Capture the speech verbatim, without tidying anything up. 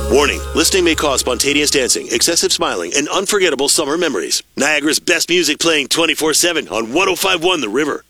Warning, listening may cause spontaneous dancing, excessive smiling, and unforgettable summer memories. Niagara's best music playing twenty-four seven on one oh five point one The River.